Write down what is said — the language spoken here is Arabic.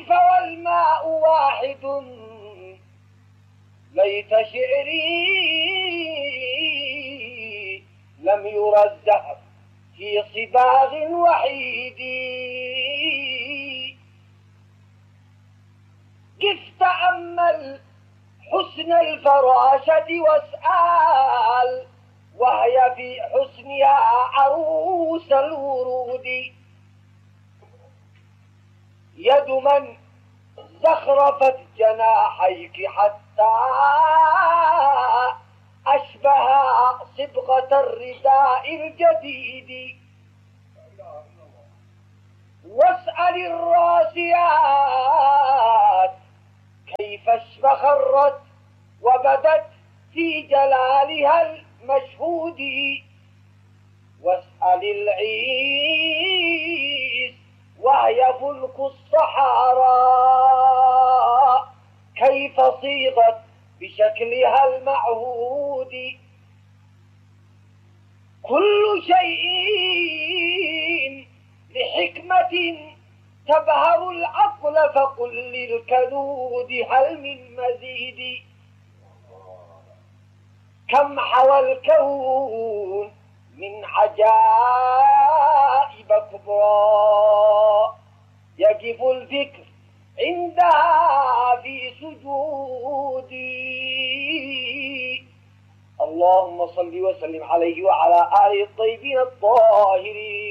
كيف والماء واحد ليت شعري لم يرى الزهر في صباغ وحيد. قف تأمل حسن الفراشة واسأل وهي في حسنها عروس الورود. يد من زخرفت جناحيك حتى أشبه صبغة الرداء الجديد. واسأل الراسيات كيف اشبخرت وبدت في جلالها المشهود. واسأل العيس وهي فلك الصحراء كيف صيغت بشكلها المعهود. كل شيء لحكمة تبهر العقل فقل للكنود هل من مزيد. كم حوى الكون من عجائب كبرى يقف الفكر عندها في سجودي. اللهم صل وسلم عليه وعلى آله الطيبين الطاهرين.